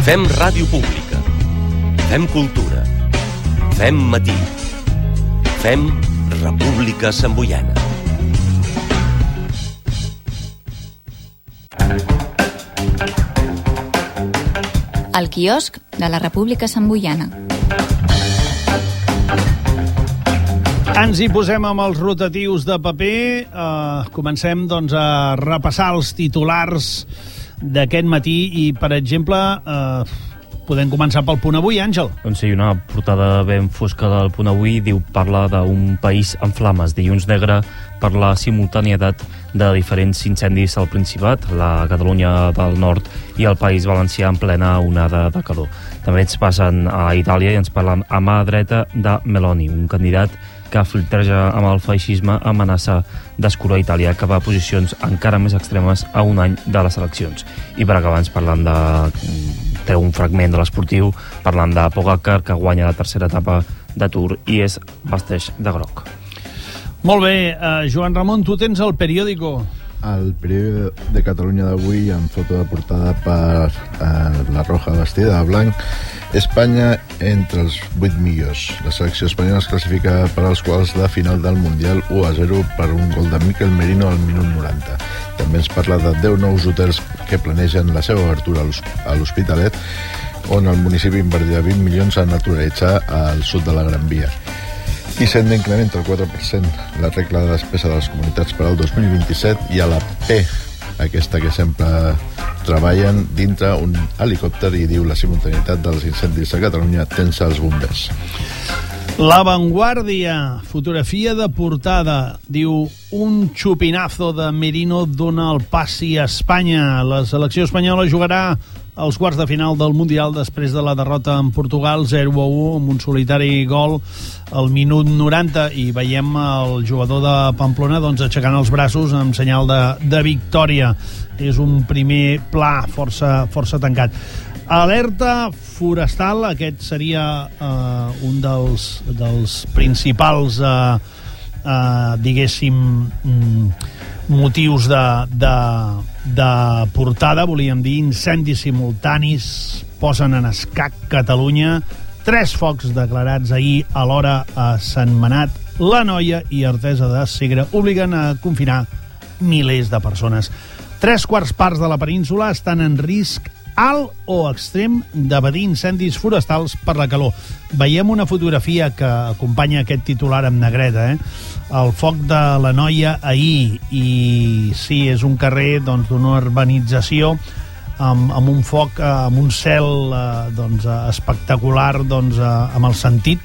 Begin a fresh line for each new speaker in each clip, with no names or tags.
Fem ràdio pública. Fem cultura. Fem matí. Fem República Santboiana.
El quiosc de la República Santboiana.
Ens hi posem amb els rotatius de paper. Comencem doncs, a repassar els titulars d'aquest matí i, per exemple, podem començar pel Punt Avui, Àngel.
Doncs sí, una portada ben fosca del Punt Avui parla d'un país en flames. Dilluns negre per la simultanietat de diferents incendis al Principat, la Catalunya del Nord i el País Valencià en plena onada de calor. També ens passen a Itàlia i ens parlen a mà dreta de Meloni, un candidat que filtreja amb el feixisme, amenaça d'escurar Itàlia cap a posicions encara més extremes a un any de les eleccions. I per acabar ens parlant treu un fragment de l'esportiu parlant de Pogacar, que guanya la tercera etapa de Tour i es vesteix de groc.
Molt bé, Joan Ramon, tu tens el periòdico.
El periòdico de Catalunya d'avui, amb foto de portada per la Roja vestida de blanc. Espanya entre els 8 millors. La selecció espanyola es classifica per als quarts de final del Mundial 1-0 per un gol de Mikel Merino al minut 90. També ens parla de 10 nous hotels que planegen la seva obertura a l'Hospitalet, on el municipi invertirà 20 milions a naturalitzar al sud de la Gran Via. I sent d'incrementa el 4% la regla de despesa de les comunitats per al 2027 i a la P, aquesta que sempre treballen dintre un helicòpter i diu la simultaneïtat dels incendis a Catalunya tensa els bombers.
La Vanguardia, fotografia de portada, diu un xupinazo de Merino dona el passi a Espanya. La selecció espanyola jugarà als quarts de final del Mundial després de la derrota en Portugal 0-1 amb un solitari gol al minut 90 i veiem el jugador de Pamplona doncs, aixecant els braços en senyal de victòria. És un primer pla força tancat. Alerta forestal, aquest seria un dels principals diguéssim motius de portada, volíem dir, incendis simultanis posen en escac Catalunya, 3 focs declarats ahir alhora a Sentmenat, la Noia i Artesa de Segre obliguen a confinar milers de persones. 3/4 parts de la península estan en risc alt o extrem de patir incendis forestals per la calor. Veiem una fotografia que acompanya aquest titular en negreta, el foc de la Noia ahir, i sí, és un carrer doncs, d'una urbanització amb un foc, amb un cel espectacular, amb el sentit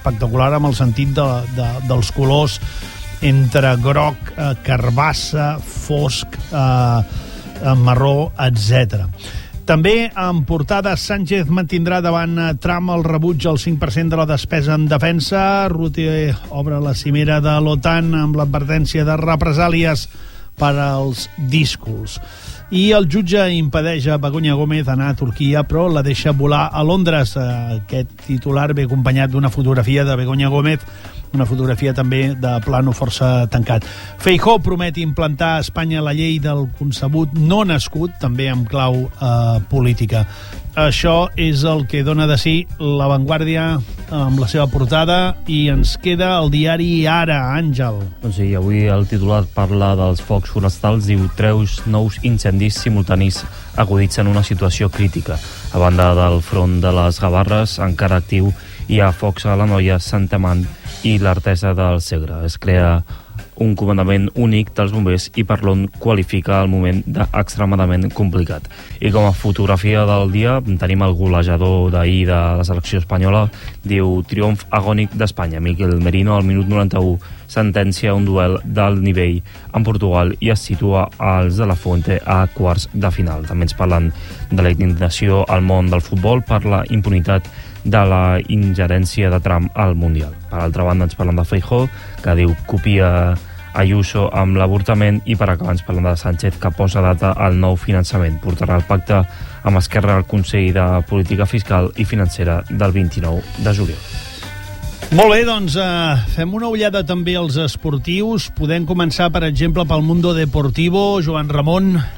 dels colors entre groc, carbassa, fosc, marró, etc. També en portada, Sánchez mantindrà davant Trump el rebuig al 5% de la despesa en defensa. Rutte obre la cimera de l'OTAN amb l'advertència de represàlies per als díscols. I el jutge impedeix a Begoña Gómez anar a Turquia, però la deixa volar a Londres. Aquest titular ve acompanyat d'una fotografia de Begoña Gómez, una fotografia també de plano força tancat. Feijóo promet implantar a Espanya la llei del concebut no nascut, també amb clau política. Això és el que dona de si La Vanguardia amb la seva portada, i ens queda el diari Ara, Àngel.
Doncs sí, avui el titular parla dels focs forestals, diu 3 nous incendis simultanis acudits en una situació crítica. A banda del front de les Gavarres, encara actiu, hi ha focs a la Noia, Sant Amant i l'Artesa del Segre. Es crea un comandament únic dels bombers i Parlon qualifica el moment d'extremadament complicat. I com a fotografia del dia tenim el golejador d'ahir de la selecció espanyola, diu triomf agònic d'Espanya. Mikel Merino al minut 91 sentencia un duel d'alt nivell en Portugal i es situa als de la Fuente a quarts de final. També ens parlen de la indignació al món del futbol per la impunitat de la ingerència de Trump al Mundial. Per altra banda ens parlen de Feijóo, que diu copia Ayuso amb l'avortament, i per acabar ens parlen de Sánchez, que posa data al nou finançament. Portarà el pacte amb Esquerra al Consell de Política Fiscal i Financera del 29 de juliol.
Molt bé, doncs fem una ullada també als esportius. Podem començar, per exemple, pel Mundo Deportivo. Joan Ramon.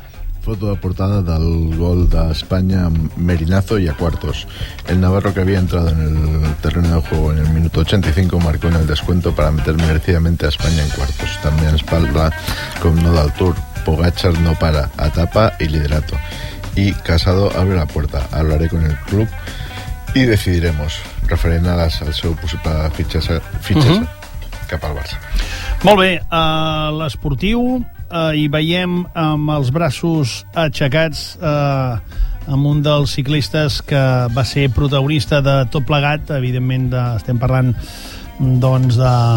Foto de portada del gol de España a Merinazo y a cuartos. El navarro, que había entrado en el terreno de juego en el minuto 85, marcó en el descuento para meter merecidamente a España en cuartos. También espalda con nodo al Tour. Pogačar no para, etapa y liderato. Y Casado abre la puerta. Hablaré con el club i decidiremos, referent al seu possible fitxatge cap al Barça.
Molt bé, a l'esportiu hi veiem amb els braços aixecats amb un dels ciclistes que va ser protagonista de tot plegat. Evidentment estem parlant doncs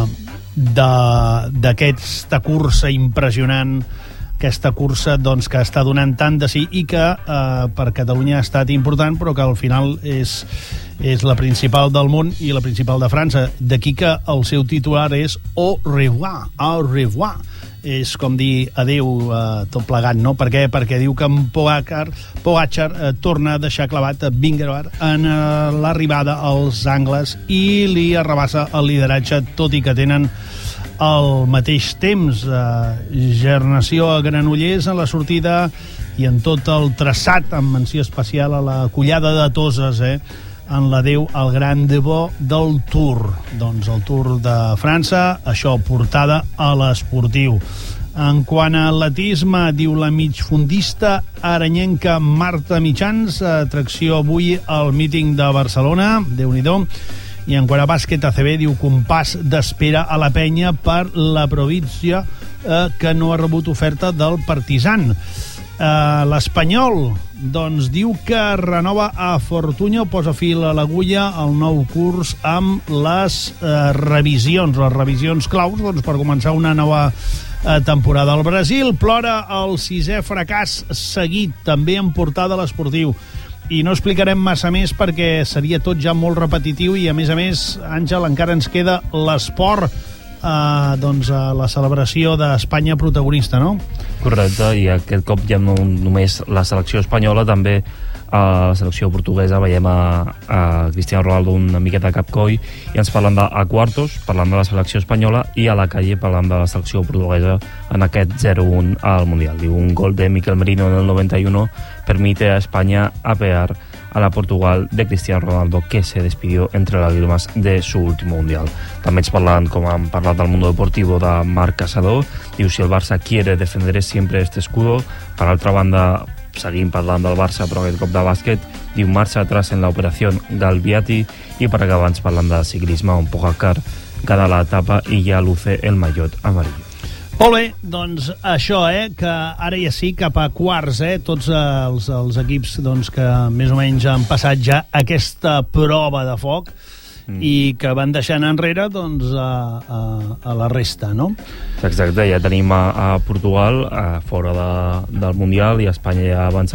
d'aquesta cursa impressionant, aquesta cursa doncs, que està donant tant de sí i que per Catalunya ha estat important, però que al final és la principal del món i la principal de França. D'aquí que el seu titular és au revoir, au revoir. És com dir adeu tot plegat, no? Per què? Perquè diu que en Pogačar torna a deixar clavat a Vingegaard en l'arribada als angles i li arrabassa el lideratge, tot i que tenen al mateix temps. Gernació a Granollers en la sortida i en tot el traçat, amb menció especial a la collada de Toses, en l'adeu al gran debò del Tour. Doncs el Tour de França, això, portada a l'esportiu. En quant a atletisme, diu la migfondista aranyenca Marta Mitjans, atracció avui al míting de Barcelona, Déu-n'hi-do. I en quant a bàsquet, ACB diu compàs d'espera a la penya per la província que no ha rebut oferta del Partizan. L'Espanyol doncs diu que renova a Fortunyo, posa fil a l'agulla al nou curs amb les revisions claus doncs, per començar una nova temporada. Al Brasil plora el 6è fracàs seguit, també en portada a l'esportiu. I no explicarem massa més perquè seria tot ja molt repetitiu i, a més, Àngel, encara ens queda l'esport, doncs la celebració d'Espanya protagonista, no?
Correcte, i aquest cop ja no només la selecció espanyola, també a la selecció portuguesa veiem a Cristiano Ronaldo una miqueta a capcoll i ens parlen a quartos, parlant de la selecció espanyola, i a la calle parlant de la selecció portuguesa en aquest 0-1 al Mundial. Diu, un gol de Mikel Merino en el 91 permite a España apear a la Portugal de Cristiano Ronaldo, que se despidió entre lágrimas de su último Mundial. També ens parlen, com han parlat del Mundo Deportivo, de Marc Casador. Diu, si el Barça quiere defender siempre este escudo. Per altra banda, seguim parlant del Barça, però aquest cop de bàsquet. Diu, marxa atrás en la operació Galviati. I per acabar ens parlen de ciclisme, on Pogačar gana la etapa i ja luce el maillot amarillo.
Molt bé, doncs això, que ara ja sí, cap a quarts, tots els equips doncs, que més o menys han passat ja aquesta prova de foc i que van deixant enrere doncs, a la resta, no?
Exacte, ja tenim a Portugal fora del Mundial i Espanya ja avança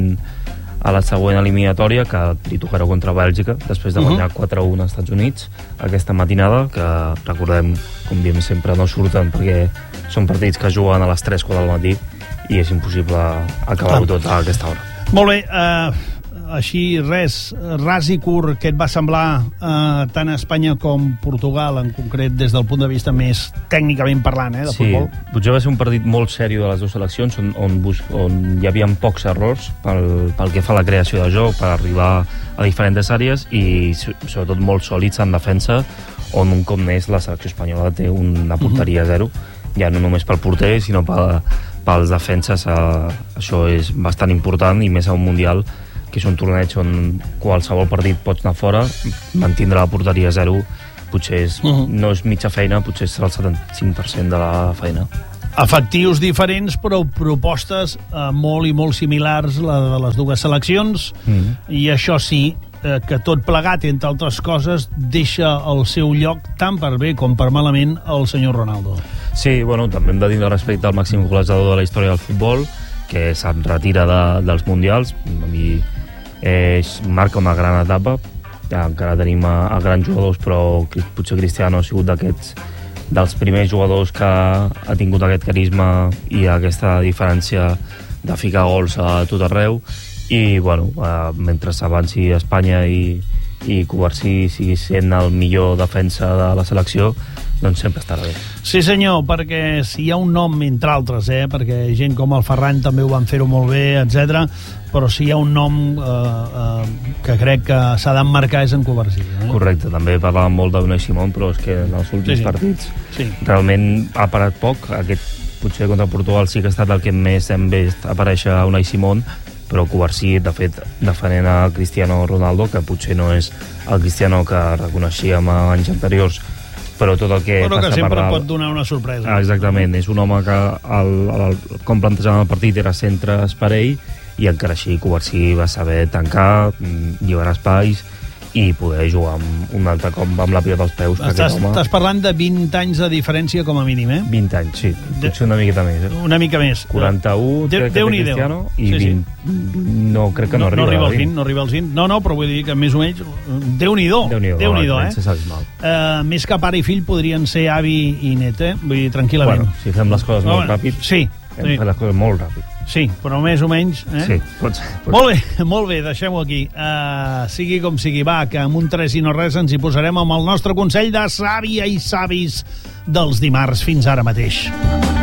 a la següent eliminatòria, que li tocarà contra Bèlgica, després de guanyar 4-1 als Estats Units aquesta matinada, que recordem, com diem sempre, no surten perquè són partits que juguen a les 3-4 del matí i és impossible acabar-ho tot a aquesta hora.
Molt bé, així res, ras i curt, què et va semblar tant a Espanya com Portugal, en concret des del punt de vista més tècnicament parlant, de futbol?
Sí, potser va ser un partit molt seriós de les dues seleccions, on hi havia pocs errors pel que fa a la creació de joc, per arribar a diferents àrees i sobretot molt sòlids en defensa, on un cop més la selecció espanyola té una porteria zero, ja no només pel porter, sinó pels defenses. Això és bastant important, i més a un Mundial, que és un torneig on qualsevol partit pots anar fora. Mantindre la porteria zero potser no és mitja feina, potser serà el 75% de la feina.
Efectius diferents, però propostes molt i molt similars, la de les dues seleccions, i això sí, que tot plegat, entre altres coses, deixa el seu lloc tant per bé com per malament el senyor Ronaldo.
Sí, bueno, també hem de dir respecte al màxim golejador de la història del futbol, que se'n retira dels mundials. A mi marca una gran etapa, encara tenim a grans jugadors, però potser Cristiano ha sigut dels primers jugadors que ha tingut aquest carisma i aquesta diferència de ficar gols a tot arreu. I bueno, mentre s'avanci Espanya i Covarsí sigui sent el millor defensa de la selecció, doncs sempre estarà bé.
Sí, senyor, perquè si hi ha un nom, entre altres, perquè gent com el Ferran també ho van fer-ho molt bé, etc. Però si hi ha un nom que crec que s'ha d'emmarcar és en Covarsí.
Correcte, també parlàvem molt d'Unai Simón, però és que en els últims partits realment ha parat poc. Aquest, potser contra Portugal, sí que ha estat el que més hem vist aparèixer a Unai Simón, però Covarsí, de fet, defenent a Cristiano Ronaldo, que potser no és el Cristiano que reconeixíem anys anteriors, però tot el que
però que
passa
sempre pot donar una sorpresa.
Exactament, és un home que com plantejaven el partit era centres per ell, i encara així Covarsí va saber tancar, lliberar espais i poder jugar un altre cop amb la pilota als peus.
Estàs parlant de 20 anys de diferència com a mínim,
20 anys, sí, potser una miqueta més.
Una mica més.
41 crec que té Cristiano i 20 no, crec que no arriba
als 20. No arriba als 20, no, però vull dir que més o menys Déu-n'hi-do, més que pare i fill podrien ser avi i net, vull dir, tranquil·lament.
Bueno, si fem les coses molt ràpid, hem fet les coses molt ràpid.
Sí, però més o menys...
Sí, pot ser.
Molt bé, deixem-ho aquí. Sigui com sigui, va, que amb un 3 i no res ens hi posarem amb el nostre consell de sàvia i savis dels dimarts fins ara mateix.